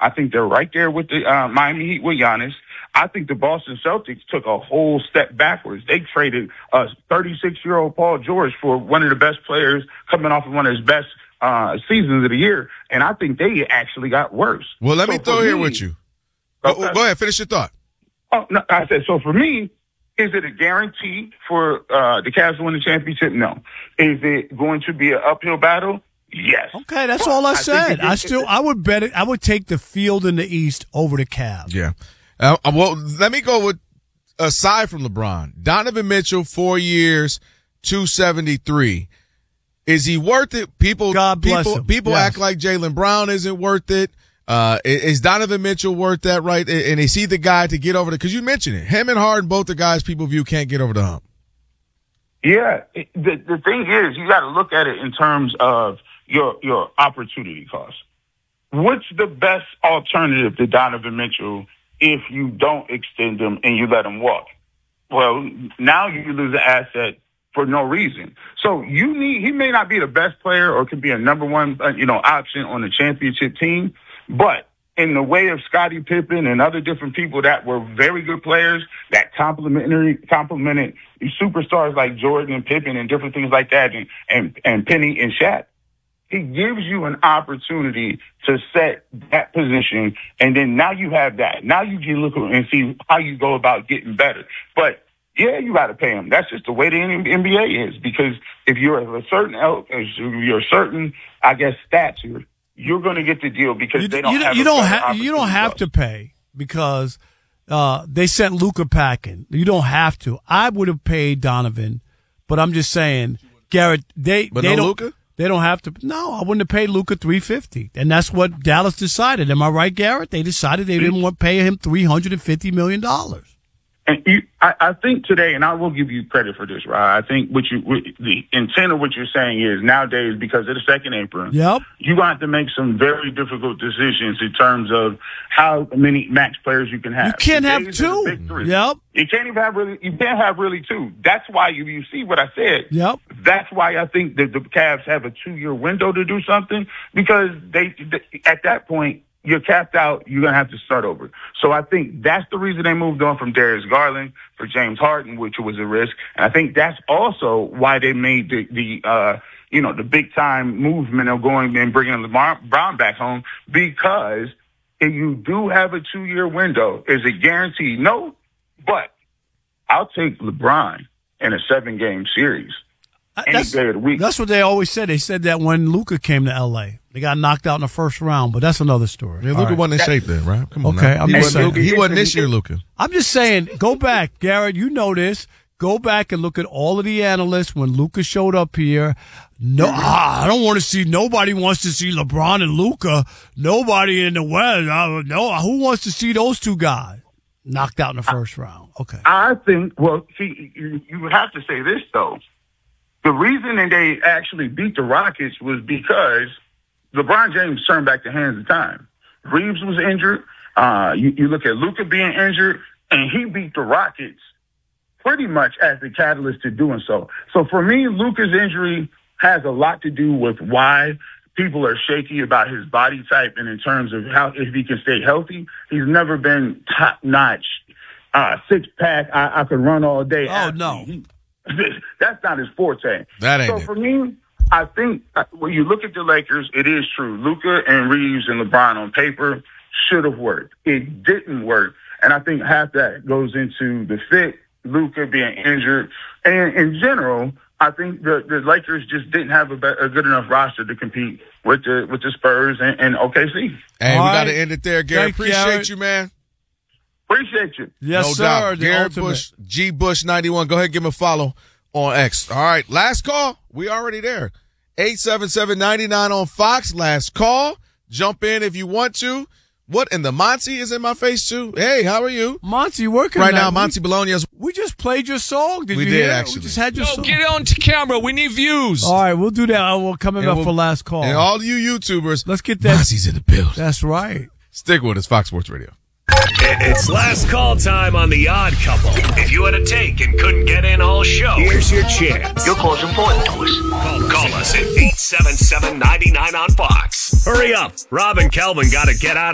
I think they're right there with the Miami Heat with Giannis. I think the Boston Celtics took a whole step backwards. They traded a 36-year-old Paul George for one of the best players coming off of one of his best seasons of the year, and I think they actually got worse. Well, let me throw here with you. Okay. Go ahead, finish your thought. Oh, no, I said, so for me, is it a guarantee for the Cavs to win the championship? No. Is it going to be an uphill battle? Yes. Okay, that's all I said. I would bet it. I would take the field in the East over the Cavs. Yeah. Well, let me go with, aside from LeBron, Donovan Mitchell, 4 years, 273. Is he worth it? People act like Jaylen Brown isn't worth it. Is Donovan Mitchell worth that, right? And is he the guy to get over the, because you mentioned it, him and Harden, both the guys people view can't get over the hump. Yeah. The thing is, you got to look at it in terms of your opportunity cost. What's the best alternative to Donovan Mitchell if you don't extend him and you let him walk? Well, now you lose an asset for no reason. So he may not be the best player or could be a number one, option on the championship team, but in the way of Scottie Pippen and other different people that were very good players that complimented superstars like Jordan and Pippen and different things like that and Penny and Shaq, he gives you an opportunity to set that position, and then now you have that. Now you can look and see how you go about getting better. But yeah, you got to pay him. That's just the way the NBA is. Because if you're of a certain stature, you're going to get the deal because they don't have. You don't have to pay because they sent Luka packing. You don't have to. I would have paid Donovan, but I'm just saying, Garrett. They don't. Luka? They don't have to. No, I wouldn't have paid Luka $350, and that's what Dallas decided. Am I right, Garrett? They decided they didn't want to pay him $350 million. And I think today, and I will give you credit for this, right? I think the intent of what you're saying is nowadays, because of the second apron, you're going to have to make some very difficult decisions in terms of how many max players you can have. You can't have two. Yep. You can't even have really. You can't have really two. That's why you see what I said. Yep. That's why I think that the Cavs have a 2-year window to do something, because they at that point, you're capped out. You're going to have to start over. So I think that's the reason they moved on from Darius Garland for James Harden, which was a risk. And I think that's also why they made the big time movement of going and bringing LeBron back home, because if you do have a 2-year window, is it guaranteed? No, but I'll take LeBron in a 7-game series any day of the week. That's what they always said. They said that when Luka came to L.A. They got knocked out in the first round, but that's another story. Yeah, Luka wasn't in shape then, right? Come on. Okay, now. I'm just saying. He wasn't this year, Luka. I'm just saying, go back, Garrett. You know this. Go back and look at all of the analysts when Luka showed up here. No, I don't want to see. Nobody wants to see LeBron and Luka. Nobody in the West. No, who wants to see those two guys knocked out in the first round? Okay. I think. Well, see, you have to say this though. The reason that they actually beat the Rockets was because LeBron James turned back the hands of time. Reeves was injured. You look at Luka being injured, and he beat the Rockets pretty much as the catalyst to doing so. So for me, Luka's injury has a lot to do with why people are shaky about his body type and in terms of if he can stay healthy. He's never been top-notch, six-pack, I could run all day. Oh, no. That's not his forte. That ain't so it. For me, I think when you look at the Lakers, it is true. Luka and Reeves and LeBron on paper should have worked. It didn't work. And I think half that goes into the fit, Luka being injured. And in general, I think the Lakers just didn't have a good enough roster to compete with the Spurs and OKC. Hey, we got to end it there, Gary. Appreciate you, man. Appreciate you. Yes, no sir. Doubt. Gary Bush, G Bush 91. Go ahead and give him a follow on X. All right, last call. We already there. 877-99 on Fox. Last call. Jump in if you want to. What? And the Monty is in my face too. Hey, how are you? Monty working right now. Monty Bologna's. We just played your song. Did we you did hear? actually. We just had your song. Get it on to camera. We need views. All right, we'll do that. We're coming up for last call. And all you YouTubers, let's get that. Monty's in the building. That's right. Stick with us, Fox Sports Radio. It's last call time on The Odd Couple. If you had a take and couldn't get in all show, here's your chance. Your call's important to us. Call us at 877-99 on Fox. Hurry up. Rob and Kelvin got to get out of